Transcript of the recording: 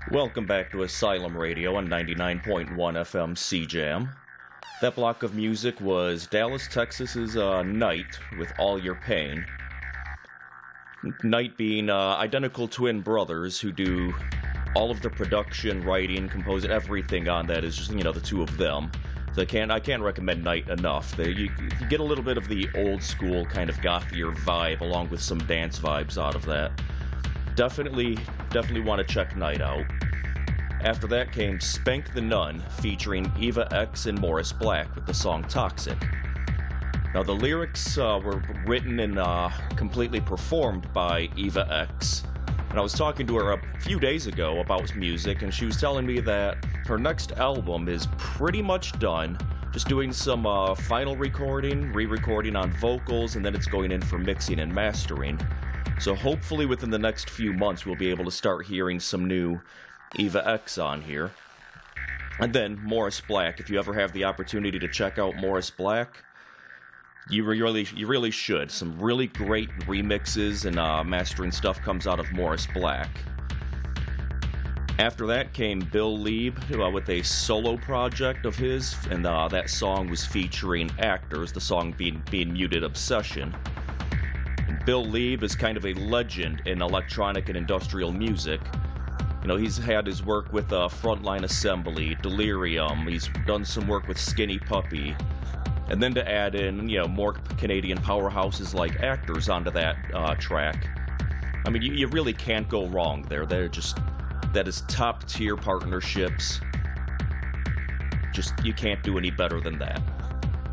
Welcome back to Asylum Radio on 99.1 FM CJAM. That block of music was Dallas, Texas's Night with All Your Pain. Night being identical twin brothers who do all of the production, writing, composing, everything on that is just, the two of them. So I can't recommend Night enough. You get a little bit of the old school kind of gothier vibe along with some dance vibes out of that. Definitely want to check Night out. After that came Spank the Nun, featuring Eva X and Morris Black with the song Toxic. Now the lyrics were written and completely performed by Eva X. And I was talking to her a few days ago about music, and she was telling me that her next album is pretty much done, just doing some final recording, re-recording on vocals, and then it's going in for mixing and mastering. So hopefully within the next few months we'll be able to start hearing some new Eva X on here. And then Morris Black. If you ever have the opportunity to check out Morris Black, you really should. Some really great remixes and mastering stuff comes out of Morris Black. After that came Bill Leeb with a solo project of his, and that song was featuring Actors, the song being Muted Obsession. Bill Leeb is kind of a legend in electronic and industrial music. He's had his work with Frontline Assembly, Delirium, he's done some work with Skinny Puppy, and then to add in, more Canadian powerhouses like Actors onto that track. I mean, you really can't go wrong there. That is top-tier partnerships. You can't do any better than that.